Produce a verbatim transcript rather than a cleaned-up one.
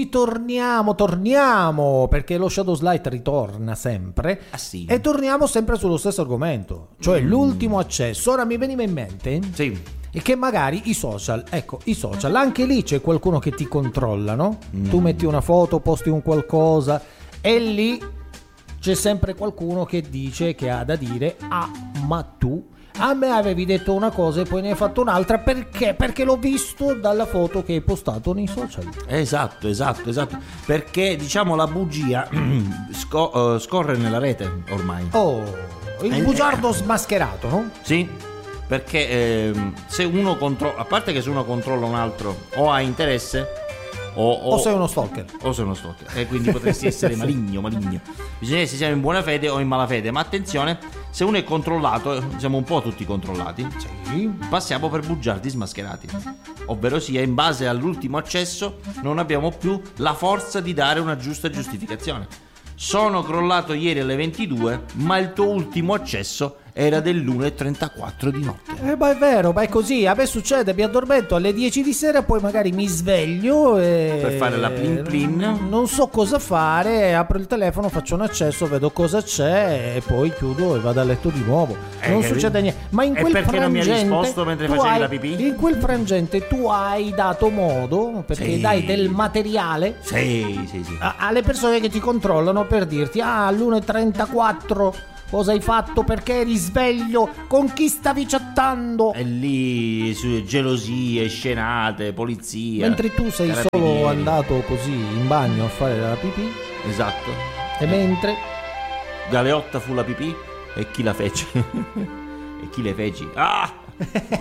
ritorniamo, torniamo, perché lo Shadows Light ritorna sempre. Ah, sì. E torniamo sempre sullo stesso argomento, cioè mm. l'ultimo accesso. Ora mi veniva in mente sì. e che magari i social, ecco, i social, anche lì c'è qualcuno che ti controlla, no? Mm. Tu metti una foto, posti un qualcosa e lì c'è sempre qualcuno che dice, che ha da dire: ah, ma tu a me avevi detto una cosa e poi ne hai fatto un'altra, perché? Perché l'ho visto dalla foto che hai postato nei social. Esatto, esatto, esatto. Perché diciamo la bugia sco- uh, scorre nella rete ormai. Oh, il bugiardo smascherato, no? Sì, perché eh, se uno controlla, a parte che se uno controlla un altro o ha interesse o, o, o sei uno stalker. O sei uno stalker. E quindi potresti essere maligno, maligno. Bisogna se siamo in buona fede o in malafede. Ma attenzione, se uno è controllato, siamo un po' tutti controllati, sì. Passiamo per bugiardi smascherati. Ovvero sia, in base all'ultimo accesso non abbiamo più la forza di dare una giusta giustificazione. Sono crollato ieri alle ventidue, ma il tuo ultimo accesso era dell'una e trentaquattro di notte. Eh, ma è vero, ma è così. A me succede, mi addormento alle dieci di sera, poi magari mi sveglio e per fare la plin plin. Non so cosa fare, apro il telefono, faccio un accesso, vedo cosa c'è e poi chiudo e vado a letto di nuovo. Eh, non succede niente. Ma in e quel perché frangente, non mi hai risposto mentre facevi hai, la pipì? In quel frangente tu hai dato modo, perché sì. dai del materiale sì, sì, sì. A, alle persone che ti controllano per dirti: ah, all'una e trentaquattro cosa hai fatto, perché eri sveglio, con chi stavi chattando? E lì su gelosie, scenate, polizia. Mentre tu sei solo andato così in bagno a fare la pipì. Esatto. E eh. mentre Galeotta fu la pipì e chi la fece? E chi le feci? Ah!